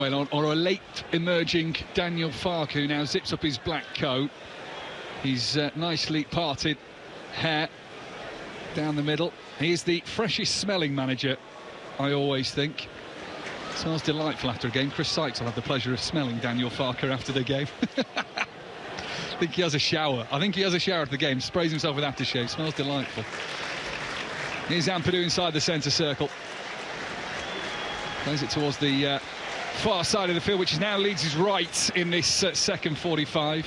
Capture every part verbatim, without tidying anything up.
Well, or a late emerging Daniel Farke, who now zips up his black coat. His uh, nicely parted hair down the middle. He is the freshest smelling manager, I always think. Smells delightful after a game. Chris Sykes will have the pleasure of smelling Daniel Farke after the game. I think he has a shower. I think he has a shower after the game. Sprays himself with aftershave. Smells delightful. Here's Ampadu inside the centre circle. Plays it towards the uh, far side of the field, which is now Leeds' right in this uh, second forty-five.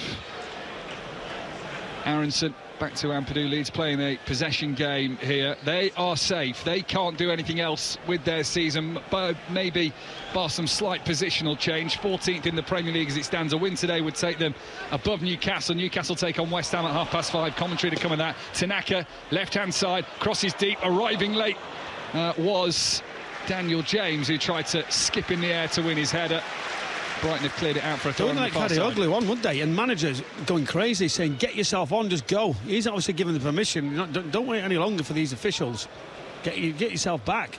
Aronson back to Ampadu. Leeds playing a possession game here. They are safe. They can't do anything else with their season, but maybe bar some slight positional change. fourteenth in the Premier League as it stands. A win today would take them above Newcastle. Newcastle take on West Ham at half past five. Commentary to come on that. Tanaka, left-hand side, crosses deep. Arriving late uh, was Daniel James, who tried to skip in the air to win his header. Brighton have cleared it out for a throw. They wouldn't like had an ugly one, wouldn't they? And managers going crazy, saying, get yourself on, just go. He's obviously given the permission. Not, don't, don't wait any longer for these officials. Get you, get yourself back.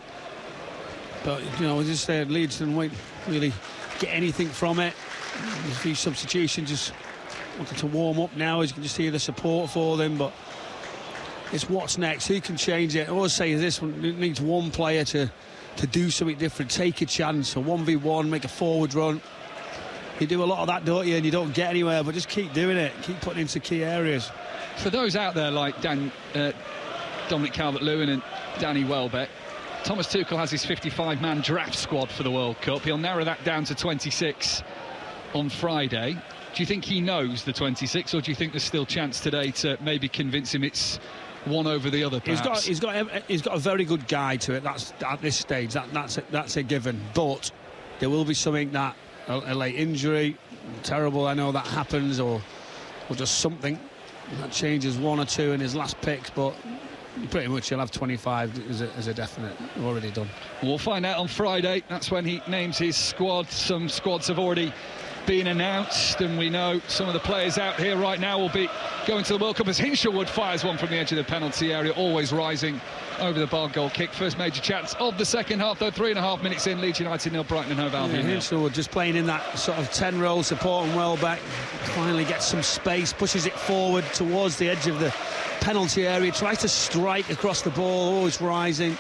But, you know, just uh, Leeds didn't wait, really get anything from it. There's a few substitutions, just wanted to warm up now, as you can just hear the support for them. But it's what's next. Who can change it? I always say this one, it needs one player to, to do something different, take a chance, a one v one, make a forward run. You do a lot of that, don't you, and you don't get anywhere, but just keep doing it, keep putting into key areas. For those out there like Dan, uh, Dominic Calvert-Lewin and Danny Welbeck, Thomas Tuchel has his fifty-five man draft squad for the World Cup. He'll narrow that down to twenty-six on Friday. Do you think he knows the twenty-six, or do you think there's still chance today to maybe convince him it's one over the other, perhaps? He's got, he's got, he's got a very good guide to it. That's at this stage. That, that's a, that's a given. But there will be something that a, a late injury, terrible. I know that happens, or or just something that changes one or two in his last picks. But pretty much he'll have twenty-five as a, as a definite. Already done. We'll find out on Friday. That's when he names his squad. Some squads have already been announced, and we know some of the players out here right now will be going to the World Cup as Hinshelwood fires one from the edge of the penalty area, always rising over the bar goal kick. First major chance of the second half, though. Three and a half minutes in, Leeds United nil, Brighton and Hove Albion. Yeah, Hinshelwood just playing in that sort of ten role, supporting Welbeck. Finally gets some space, pushes it forward towards the edge of the penalty area, tries to strike across the ball, always rising.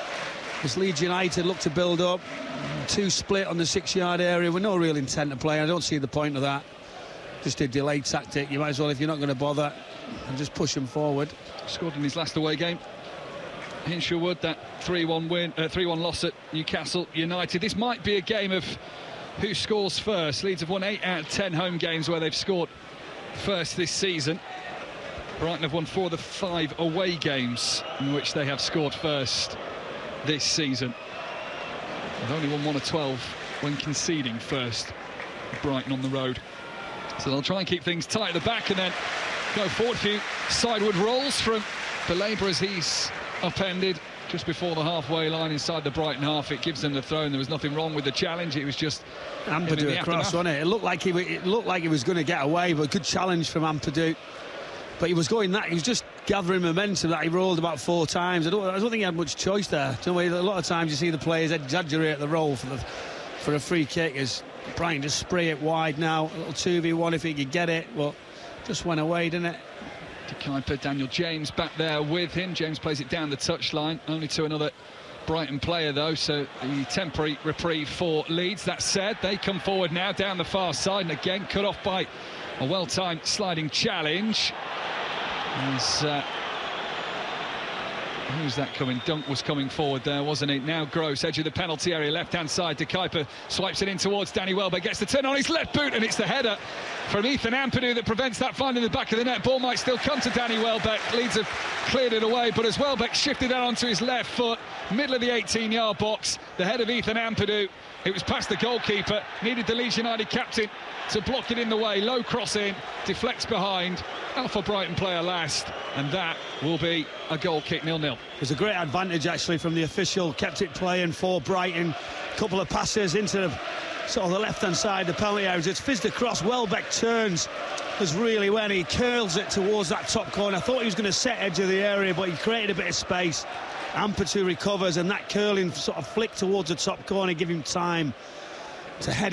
As Leeds United look to build up, two split on the six-yard area with no real intent to play. I don't see the point of that. Just a delayed tactic. You might as well, if you're not going to bother, and just push them forward. Scored in his last away game. Hinshelwood, that three one win, uh, three one loss at Newcastle United. This might be a game of who scores first. Leeds have won eight out of ten home games where they've scored first this season. Brighton have won four of the five away games in which they have scored first this season. They've only won one of twelve when conceding first. Brighton on the road. So they'll try and keep things tight at the back and then go forward. A few sideward rolls from Belabor as he's upended just before the halfway line inside the Brighton half. It gives them the throw, and there was nothing wrong with the challenge. It was just Ampadu across, wasn't it? It looked like he it looked like he was going to get away, but good challenge from Ampadu. But he was going that, he was just gathering momentum that he rolled about four times. I don't, I don't think he had much choice there. You know, a lot of times you see the players exaggerate the roll for the for a free kick. As Brighton just spray it wide now, a little two v one if he could get it, but just went away, didn't it? Kuiper, Daniel James back there with him. James plays it down the touchline, only to another Brighton player though, so the temporary reprieve for Leeds. That said, they come forward now down the far side, and again cut off by a well-timed sliding challenge. As, uh, who's that coming? Dunk was coming forward there, wasn't it? Now Gross, edge of the penalty area, left-hand side to Kuiper, swipes it in towards Danny Welbeck, gets the turn on his left boot, and it's the header from Ethan Ampadu that prevents that finding the back of the net. Ball might still come to Danny Welbeck. Leeds have cleared it away, but as Welbeck shifted that onto his left foot, middle of the eighteen yard box, the head of Ethan Ampadu, it was past the goalkeeper, needed the Leeds United captain to block it in the way. Low cross in, deflects behind, Alpha Brighton player last, and that will be a goal kick, nil nil. It was a great advantage actually from the official, kept it playing for Brighton. A couple of passes into the, sort of the left-hand side, the penalty area. It's fizzed across, Welbeck turns, as really when he curls it towards that top corner. I thought he was going to set edge of the area, but he created a bit of space. Ampadu recovers, and that curling sort of flick towards the top corner, give him time to head